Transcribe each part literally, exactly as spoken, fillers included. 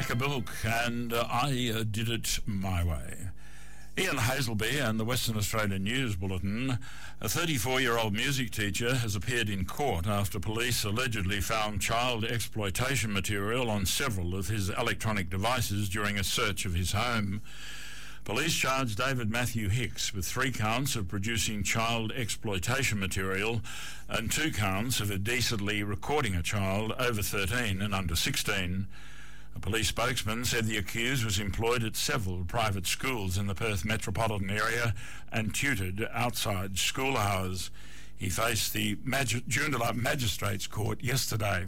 like a book, and uh, I uh, did it my way. Ian Hazelby and the Western Australian News Bulletin. A thirty-four-year-old music teacher has appeared in court after police allegedly found child exploitation material on several of his electronic devices during a search of his home. Police charged David Matthew Hicks with three counts of producing child exploitation material and two counts of indecently recording a child over thirteen and under sixteen. A police spokesman said the accused was employed at several private schools in the Perth metropolitan area and tutored outside school hours. He faced the Mag- Joondalup Magistrates Court yesterday.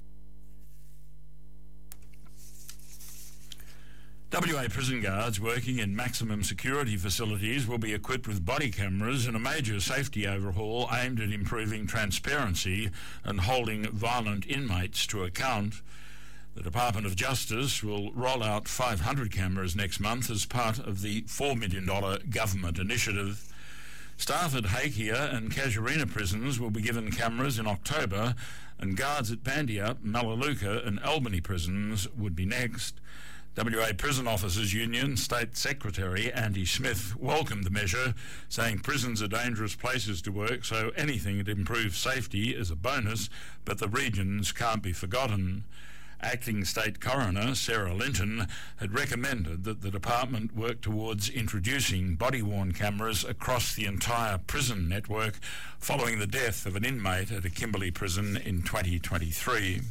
W A prison guards working in maximum security facilities will be equipped with body cameras in a major safety overhaul aimed at improving transparency and holding violent inmates to account. The Department of Justice will roll out five hundred cameras next month as part of the four million dollars government initiative. Staff at Hakea and Casuarina prisons will be given cameras in October, and guards at Bandiup, Melaleuca and Albany prisons would be next. W A Prison Officers Union State Secretary Andy Smith welcomed the measure, saying prisons are dangerous places to work, so anything that improves safety is a bonus, but the regions can't be forgotten. Acting State Coroner Sarah Linton had recommended that the department work towards introducing body-worn cameras across the entire prison network following the death of an inmate at a Kimberley prison in twenty twenty-three.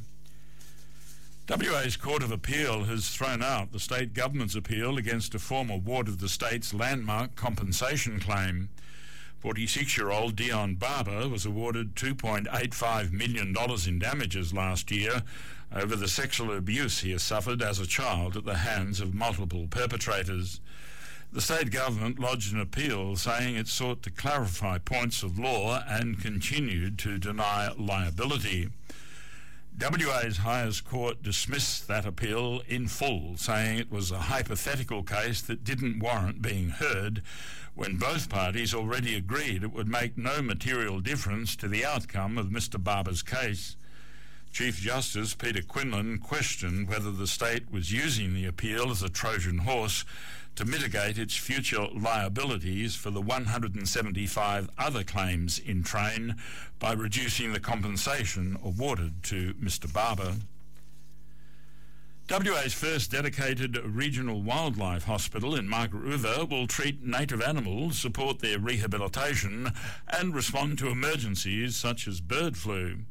W A's Court of Appeal has thrown out the state government's appeal against a former ward of the state's landmark compensation claim. forty-six-year-old Dion Barber was awarded two point eight five million dollars in damages last year over the sexual abuse he has suffered as a child at the hands of multiple perpetrators. The state government lodged an appeal saying it sought to clarify points of law and continued to deny liability. W A's highest court dismissed that appeal in full, saying it was a hypothetical case that didn't warrant being heard when both parties already agreed it would make no material difference to the outcome of Mister Barber's case. Chief Justice Peter Quinlan questioned whether the state was using the appeal as a Trojan horse to mitigate its future liabilities for the one hundred seventy-five other claims in train by reducing the compensation awarded to Mister Barber. W A's first dedicated regional wildlife hospital in Margaret River will treat native animals, support their rehabilitation and respond to emergencies such as bird flu.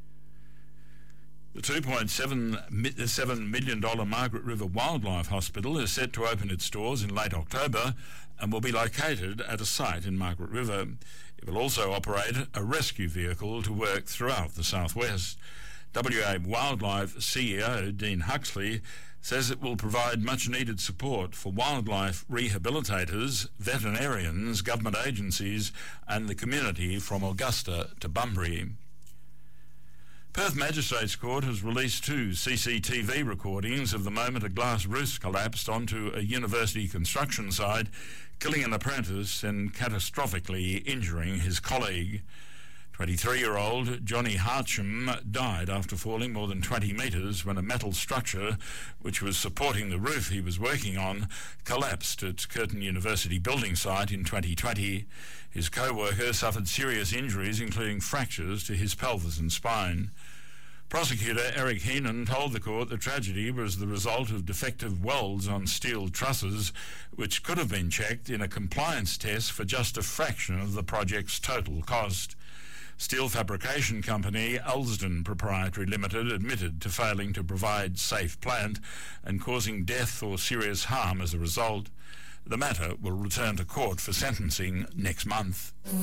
The two point seven million dollars Margaret River Wildlife Hospital is set to open its doors in late October and will be located at a site in Margaret River. It will also operate a rescue vehicle to work throughout the southwest. W A Wildlife C E O Dean Huxley says it will provide much-needed support for wildlife rehabilitators, veterinarians, government agencies and the community from Augusta to Bunbury. Perth Magistrates Court has released two C C T V recordings of the moment a glass roof collapsed onto a university construction site, killing an apprentice and catastrophically injuring his colleague. twenty-three-year-old Johnny Hartsham died after falling more than twenty metres when a metal structure, which was supporting the roof he was working on, collapsed at Curtin University building site in twenty twenty. His co-worker suffered serious injuries, including fractures to his pelvis and spine. Prosecutor Eric Heenan told the court the tragedy was the result of defective welds on steel trusses, which could have been checked in a compliance test for just a fraction of the project's total cost. Steel fabrication company Elsden Proprietary Limited admitted to failing to provide safe plant and causing death or serious harm as a result. The matter will return to court for sentencing next month.